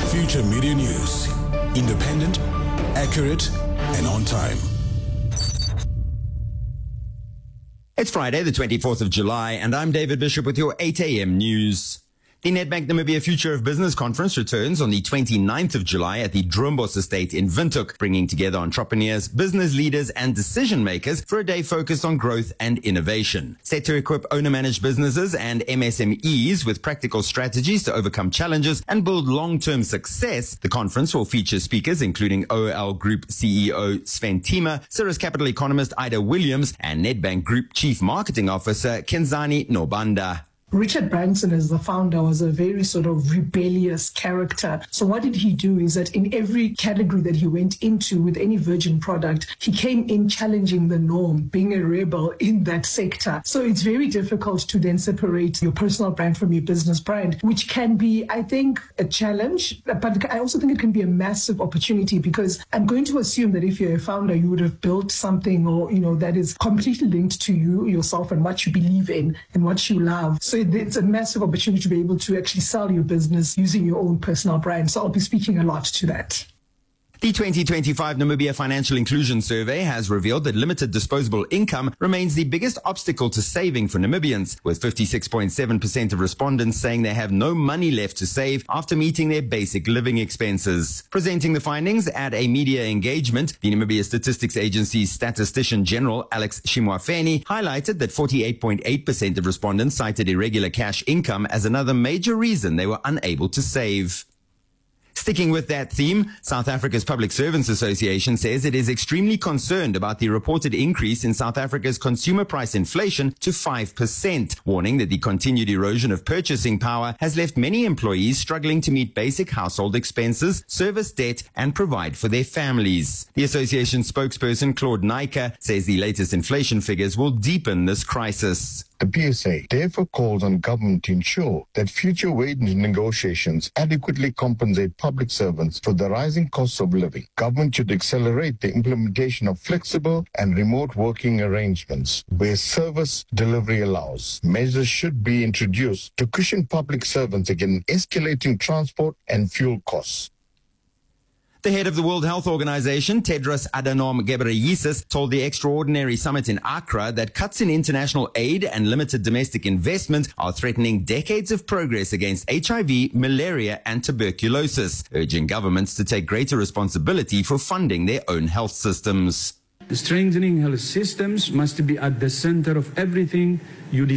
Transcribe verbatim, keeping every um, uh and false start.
Future Media News. Independent, accurate, and on time. It's Friday, the twenty-fourth of July, and I'm David Bishop with your eight a.m. news. The Nedbank Namibia Future of Business Conference returns on the twenty-ninth of July at the Droombos Estate in Windhoek, bringing together entrepreneurs, business leaders, and decision makers for a day focused on growth and innovation. Set to equip owner-managed businesses and M S M Es with practical strategies to overcome challenges and build long-term success, the conference will feature speakers including O L Group C E O Sven Tima, Cirrus Capital economist Ida Williams, and Nedbank Group Chief Marketing Officer Kenzani Nobanda. Richard Branson, as the founder, was a very sort of rebellious character. So what did he do is that in every category that he went into with any Virgin product, he came in challenging the norm, being a rebel in that sector. So it's very difficult to then separate your personal brand from your business brand, which can be, I think, a challenge. But I also think it can be a massive opportunity, because I'm going to assume that if you're a founder, you would have built something, or, you know, that is completely linked to you, yourself, and what you believe in and what you love. So it's a massive opportunity to be able to actually sell your business using your own personal brand. So I'll be speaking a lot to that. The twenty twenty-five Namibia Financial Inclusion Survey has revealed that limited disposable income remains the biggest obstacle to saving for Namibians, with fifty-six point seven percent of respondents saying they have no money left to save after meeting their basic living expenses. Presenting the findings at a media engagement, the Namibia Statistics Agency's Statistician General Alex Shimwafeni highlighted that forty-eight point eight percent of respondents cited irregular cash income as another major reason they were unable to save. Sticking with that theme, South Africa's Public Servants Association says it is extremely concerned about the reported increase in South Africa's consumer price inflation to five percent, warning that the continued erosion of purchasing power has left many employees struggling to meet basic household expenses, service debt, and provide for their families. The association spokesperson Claude Naiker says the latest inflation figures will deepen this crisis. The P S A therefore calls on government to ensure that future wage negotiations adequately compensate public servants for the rising costs of living. Government should accelerate the implementation of flexible and remote working arrangements where service delivery allows. Measures should be introduced to cushion public servants against escalating transport and fuel costs. The head of the World Health Organization, Tedros Adhanom Ghebreyesus, told the extraordinary summit in Accra that cuts in international aid and limited domestic investment are threatening decades of progress against H I V, malaria, and tuberculosis, urging governments to take greater responsibility for funding their own health systems. Strengthening health systems must be at the center of everything you